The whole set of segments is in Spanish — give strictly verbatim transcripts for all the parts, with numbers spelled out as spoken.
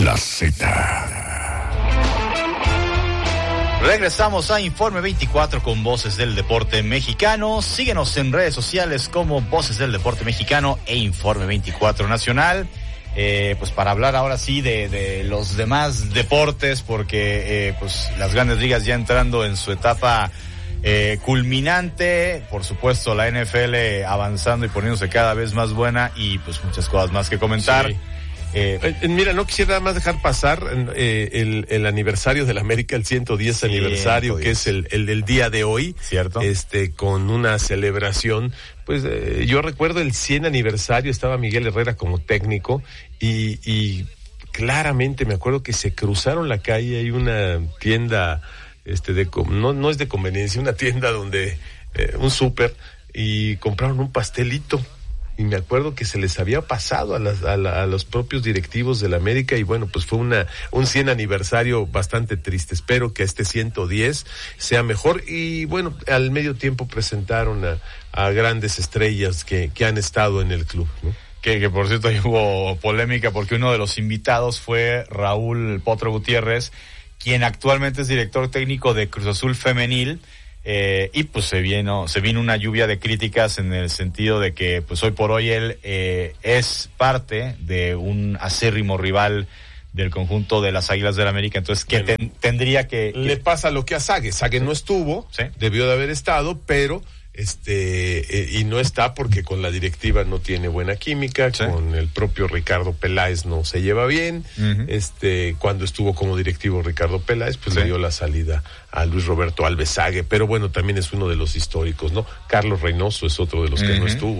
La Z. Regresamos a Informe veinticuatro con Voces del Deporte Mexicano. Síguenos en redes sociales como Voces del Deporte Mexicano e Informe veinticuatro Nacional. Eh, pues para hablar ahora sí de, de los demás deportes, porque eh, pues las Grandes Ligas ya entrando en su etapa eh, culminante, por supuesto la N F L avanzando y poniéndose cada vez más buena, y pues muchas cosas más que comentar. Sí. Eh, eh, mira, no quisiera nada más dejar pasar eh, el, el aniversario de la América, el ciento diez sí, aniversario, ciento diez. Que es el, el del día de hoy, cierto, este con una celebración. Pues eh, yo recuerdo el cien aniversario, estaba Miguel Herrera como técnico y, y claramente me acuerdo que se cruzaron la calle, hay una tienda, este de no no es de conveniencia, una tienda donde eh, un súper, y compraron un pastelito. Y me acuerdo que se les había pasado a, las, a, la, a los propios directivos de la América, y bueno, pues fue una un cien aniversario bastante triste. Espero que este ciento diez sea mejor, y bueno, al medio tiempo presentaron a, a grandes estrellas que, que han estado en el club, ¿no? Que, que por cierto hubo polémica porque uno de los invitados fue Raúl Potro Gutiérrez, quien actualmente es director técnico de Cruz Azul Femenil. Eh, y pues se vino, se vino una lluvia de críticas en el sentido de que pues hoy por hoy él eh, es parte de un acérrimo rival del conjunto de las Águilas del América, entonces que bueno, ten, tendría que... Le pasa lo que a Sague, Sague no estuvo, ¿sí? Debió de haber estado, pero este eh, y no está porque con la directiva no tiene buena química, ¿sí? Con el propio Ricardo Peláez no se lleva bien. Uh-huh. Este cuando estuvo como directivo Ricardo Peláez, pues ¿sí? Le dio la salida a Luis Roberto Alves Sague, pero bueno, también es uno de los históricos, ¿no? Carlos Reynoso es otro de los uh-huh. que no estuvo.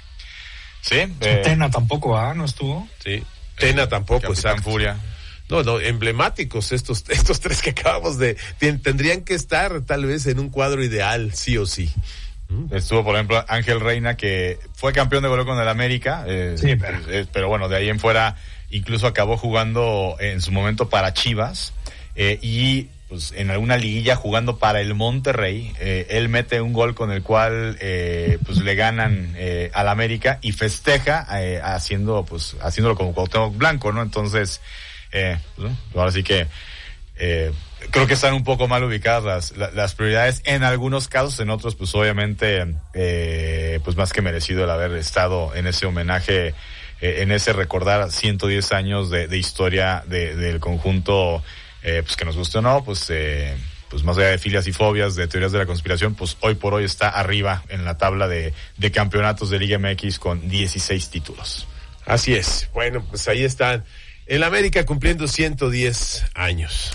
Sí, eh... Tena tampoco, ¿ah? ¿No estuvo? Sí, Tena tampoco, Capitán Furia. No, no, emblemáticos estos estos tres que acabamos de... Tendrían que estar tal vez en un cuadro ideal, sí o sí. Estuvo, por ejemplo, Ángel Reina, que fue campeón de goleo con el América, eh, sí, pero... Eh, pero bueno, de ahí en fuera incluso acabó jugando en su momento para Chivas, eh, y pues en alguna liguilla jugando para el Monterrey. Eh, él mete un gol con el cual eh, pues le ganan eh, al América, y festeja eh, haciendo pues haciéndolo como Cuauhtémoc Blanco, ¿no? Entonces, eh, pues, ahora sí que eh, creo que están un poco mal ubicadas las, las prioridades en algunos casos, en otros pues obviamente eh, pues más que merecido el haber estado en ese homenaje, eh, en ese recordar ciento diez años de, de historia de, del conjunto, eh, pues que nos guste o no, pues eh, pues más allá de filias y fobias, de teorías de la conspiración, pues hoy por hoy está arriba en la tabla de, de campeonatos de Liga M X con dieciséis títulos. Así es. Bueno, pues ahí están el América cumpliendo ciento diez años.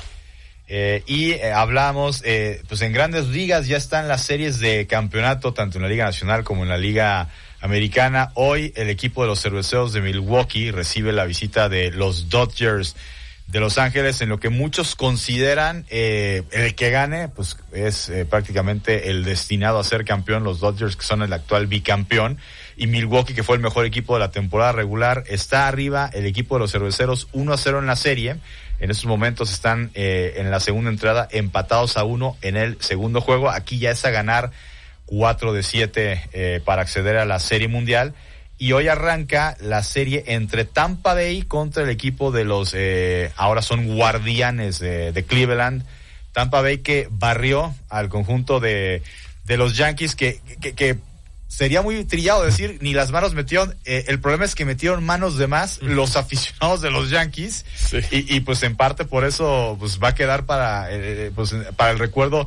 Eh, y eh, hablamos, eh, pues en Grandes Ligas ya están las series de campeonato, tanto en la Liga Nacional como en la Liga Americana. Hoy el equipo de los Cerveceros de Milwaukee recibe la visita de los Dodgers de Los Ángeles, en lo que muchos consideran eh, el que gane, pues es eh, prácticamente el destinado a ser campeón. Los Dodgers, que son el actual bicampeón, y Milwaukee, que fue el mejor equipo de la temporada regular, está arriba el equipo de los Cerveceros uno a cero en la serie. En estos momentos están eh, en la segunda entrada empatados a uno en el segundo juego. Aquí ya es a ganar cuatro de siete eh, para acceder a la Serie Mundial. Y hoy arranca la serie entre Tampa Bay contra el equipo de los, eh, ahora son Guardianes de, de Cleveland. Tampa Bay, que barrió al conjunto de, de los Yankees, que, que, que sería muy trillado decir, ni las manos metieron. Eh, el problema es que metieron manos de más los aficionados de los Yankees. Sí. Y, y pues en parte por eso pues va a quedar para, eh, pues, para el recuerdo,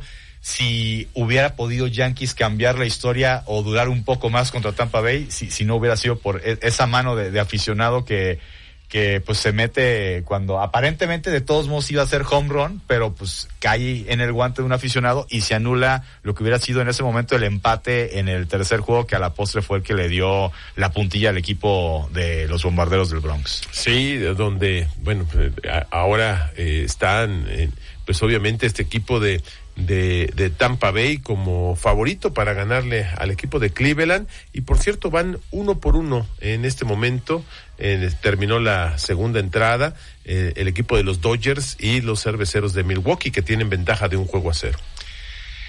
si hubiera podido Yankees cambiar la historia o durar un poco más contra Tampa Bay, si, si no hubiera sido por esa mano de, de aficionado que, que pues se mete cuando aparentemente de todos modos iba a ser home run, pero pues cae en el guante de un aficionado y se anula lo que hubiera sido en ese momento el empate en el tercer juego, que a la postre fue el que le dio la puntilla al equipo de los Bombarderos del Bronx. Sí, donde, bueno, ahora eh, están, eh, pues obviamente este equipo de De, de Tampa Bay como favorito para ganarle al equipo de Cleveland, y por cierto van uno por uno en este momento. Eh, terminó la segunda entrada, eh, el equipo de los Dodgers y los Cerveceros de Milwaukee, que tienen ventaja de un juego a cero.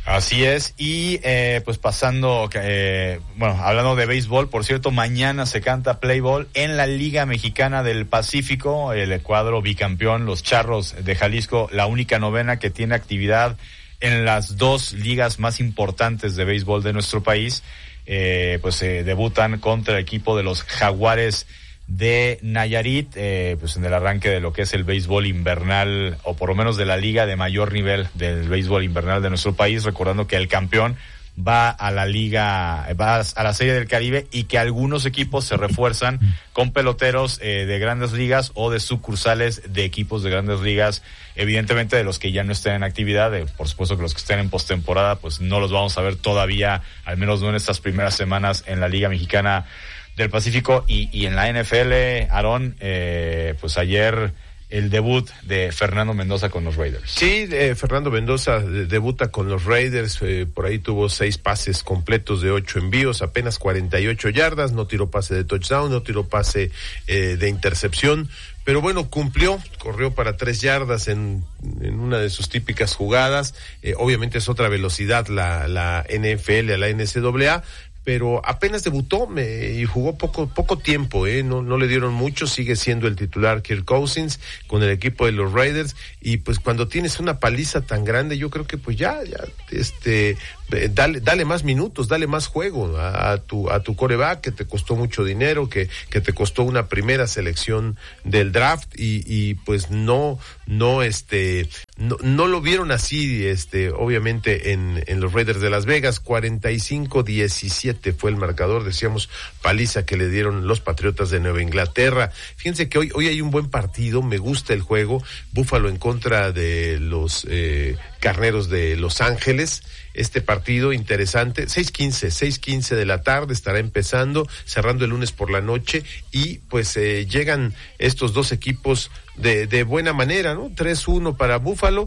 Así es, y eh, pues pasando, eh, bueno, hablando de béisbol, por cierto, mañana se canta play ball en la Liga Mexicana del Pacífico, el cuadro bicampeón, los Charros de Jalisco, la única novena que tiene actividad en las dos ligas más importantes de béisbol de nuestro país, eh, pues se eh, debutan contra el equipo de los Jaguares de Nayarit, eh, pues en el arranque de lo que es el béisbol invernal, o por lo menos de la liga de mayor nivel del béisbol invernal de nuestro país, recordando que el campeón va a la liga, va a la Serie del Caribe, y que algunos equipos se refuerzan con peloteros eh, de grandes ligas o de sucursales de equipos de grandes ligas, evidentemente de los que ya no estén en actividad, eh, por supuesto que los que estén en postemporada pues no los vamos a ver todavía, al menos no en estas primeras semanas en la Liga Mexicana del Pacífico. Y, y en la N F L, Aarón, eh, pues ayer el debut de Fernando Mendoza con los Raiders. Sí, eh, Fernando Mendoza de, debuta con los Raiders, eh, por ahí tuvo seis pases completos de ocho envíos, apenas cuarenta y ocho yardas, no tiró pase de touchdown, no tiró pase eh, de intercepción, pero bueno, cumplió, corrió para tres yardas en, en una de sus típicas jugadas. Eh, obviamente es otra velocidad la, la N F L a la N C A A, pero apenas debutó me, y jugó poco poco tiempo, eh, no no le dieron mucho, sigue siendo el titular Kirk Cousins con el equipo de los Raiders, y pues cuando tienes una paliza tan grande, yo creo que pues ya, ya este dale dale más minutos, dale más juego a, a tu a tu quarterback, que te costó mucho dinero, que que te costó una primera selección del draft, y y pues no no este no, no lo vieron así, este obviamente en en los Raiders de Las Vegas. Cuarenta y cinco diecisiete fue el marcador, decíamos, paliza que le dieron los Patriotas de Nueva Inglaterra. Fíjense que hoy hoy hay un buen partido, me gusta el juego. Búfalo en contra de los eh, Carneros de Los Ángeles. Este partido interesante, seis quince, seis quince de la tarde estará empezando, cerrando el lunes por la noche, y pues eh, llegan estos dos equipos de, de buena manera, ¿no? tres uno para Búfalo.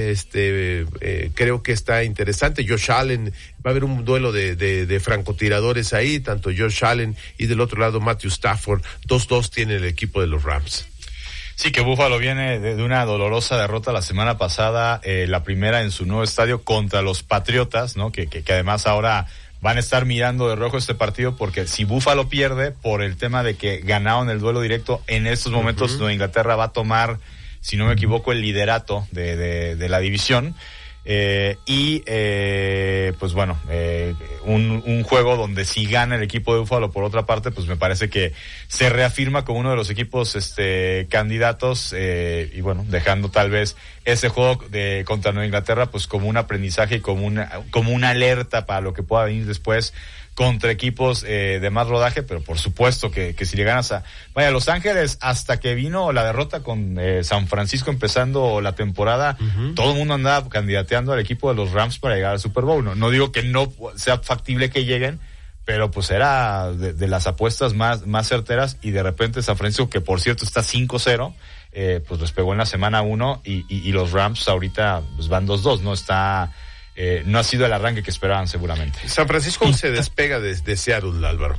Este eh, creo que está interesante. Josh Allen, va a haber un duelo de, de, de francotiradores ahí, tanto Josh Allen y del otro lado Matthew Stafford. dos dos tiene el equipo de los Rams. Sí, que Búfalo viene de, de una dolorosa derrota la semana pasada, eh, la primera en su nuevo estadio contra los Patriotas, ¿no? Que, que, que además ahora van a estar mirando de rojo este partido, porque si Búfalo pierde por el tema de que ganaron el duelo directo, en estos momentos uh-huh. Nueva Inglaterra va a tomar, si no me equivoco, el liderato de, de, de la división. Eh, y eh, pues bueno, eh, un, un juego donde si gana el equipo de Búfalo, por otra parte, pues me parece que se reafirma como uno de los equipos este candidatos, eh, y bueno, dejando tal vez ese juego de contra Nueva Inglaterra pues como un aprendizaje y como una, como una alerta para lo que pueda venir después contra equipos eh, de más rodaje. Pero por supuesto que, que si le ganas a vaya Los Ángeles, hasta que vino la derrota con eh, San Francisco empezando la temporada, uh-huh. todo el mundo andaba candidateando al equipo de los Rams para llegar al Super Bowl. No, no digo que no sea factible que lleguen, pero pues era de, de las apuestas más, más certeras, y de repente San Francisco, que por cierto está cinco cero, eh, pues les pegó en la semana uno, y, y, y los Rams ahorita pues van dos dos, ¿no? Está Eh, no ha sido el arranque que esperaban seguramente. San Francisco sí. Se despega de, de Seattle, Álvaro.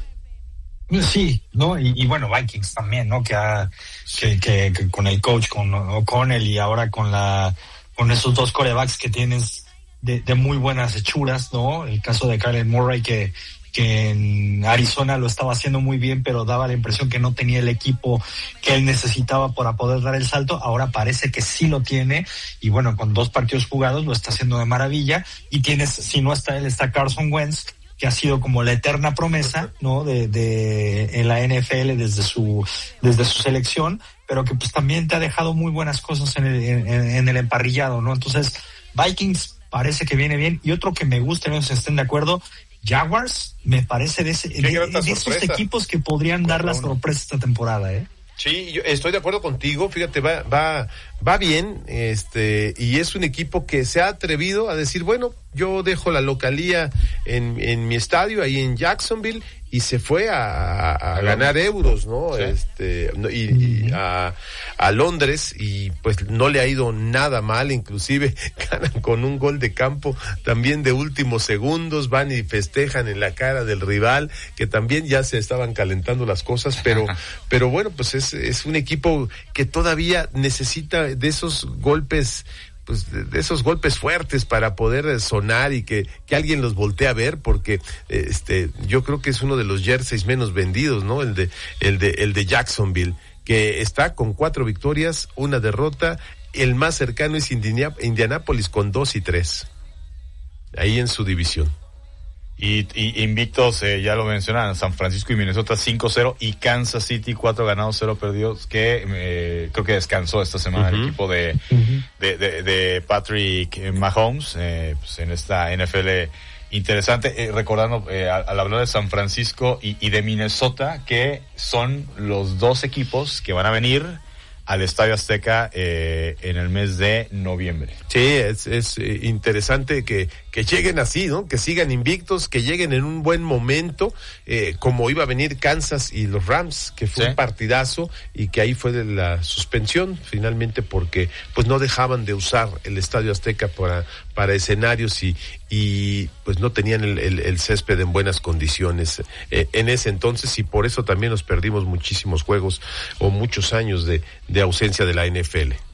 Sí, ¿no? Y, y bueno, Vikings también, ¿no? Que, ha, que, que, que con el coach, con O'Connell, y ahora con la con esos dos quarterbacks que tienes de, de muy buenas hechuras, ¿no? El caso de Kyler Murray, que que en Arizona lo estaba haciendo muy bien, pero daba la impresión que no tenía el equipo que él necesitaba para poder dar el salto. Ahora parece que sí lo tiene, y bueno, con dos partidos jugados lo está haciendo de maravilla. Y tienes, si no está él, está Carson Wentz, que ha sido como la eterna promesa, ¿no? De, de en la N F L desde su desde su selección, pero que pues también te ha dejado muy buenas cosas en el en, en el emparrillado, ¿no? Entonces, Vikings parece que viene bien. Y otro que me gusta, no sé si estén de acuerdo, Jaguars, me parece de, ese, de, de esos equipos que podrían dar la sorpresa esta temporada, ¿eh? Sí, yo estoy de acuerdo contigo. Fíjate, va va va bien, este, y es un equipo que se ha atrevido a decir, bueno, yo dejo la localía en en mi estadio ahí en Jacksonville, y se fue a, a, a ganar euros, ¿no? Sí. Este, y, y a, a Londres, y pues no le ha ido nada mal, inclusive ganan con un gol de campo también de últimos segundos, van y festejan en la cara del rival, que también ya se estaban calentando las cosas, pero, pero bueno, pues es, es un equipo que todavía necesita de esos golpes pues de, de esos golpes fuertes para poder sonar y que, que alguien los voltee a ver, porque este yo creo que es uno de los jerseys menos vendidos, ¿no? El de el de el de Jacksonville, que está con cuatro victorias, una derrota. El más cercano es Indianápolis con dos y tres, ahí en su división. Y, y invictos, eh, ya lo mencionaban, San Francisco y Minnesota cinco cero, y Kansas City cuatro ganados, cero perdidos, que eh, creo que descansó esta semana uh-huh. el equipo de, uh-huh. de, de, de Patrick Mahomes, eh, pues en esta N F L interesante, eh, recordando eh, al, al hablar de San Francisco y, y de Minnesota, que son los dos equipos que van a venir al Estadio Azteca eh, en el mes de noviembre. Sí, es, es eh, interesante que, que lleguen así, ¿no? Que sigan invictos, que lleguen en un buen momento, eh, como iba a venir Kansas y los Rams, que fue ¿Sí? un partidazo, y que ahí fue de la suspensión, finalmente, porque pues no dejaban de usar el Estadio Azteca para, para escenarios y, y pues no tenían el, el, el césped en buenas condiciones eh, en ese entonces, y por eso también nos perdimos muchísimos juegos o muchos años de, de ausencia de la N F L.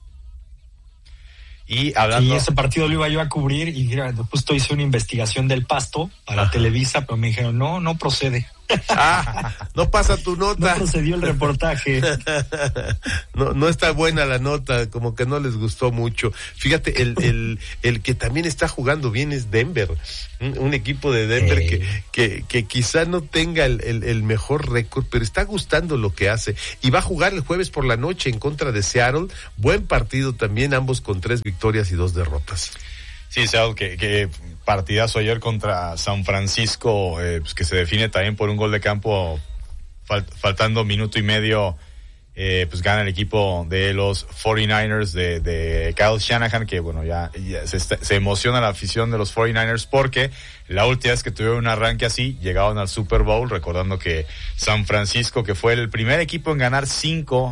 Y hablando... Sí, ese partido lo iba yo a cubrir y mira, justo hice una investigación del Pasto para Ajá. Televisa, pero me dijeron, no, no procede. Ah, no pasa tu nota. No procedió el reportaje. No, no está buena la nota, como que no les gustó mucho. Fíjate, el, el, el que también está jugando bien es Denver, un, un equipo de Denver hey. que, que, que quizá no tenga el, el, el mejor récord, pero está gustando lo que hace. Y va a jugar el jueves por la noche en contra de Seattle. Buen partido también, ambos con tres victorias y dos derrotas. Sí, Seattle, que, que partidazo ayer contra San Francisco, eh, pues que se define también por un gol de campo, fal, faltando minuto y medio, eh, pues gana el equipo de los cuarenta y nueve ers de, de Kyle Shanahan, que bueno, ya, ya se, se emociona la afición de los cuarenta y nueve ers porque la última vez que tuvieron un arranque así, llegaron al Super Bowl, recordando que San Francisco, que fue el primer equipo en ganar cinco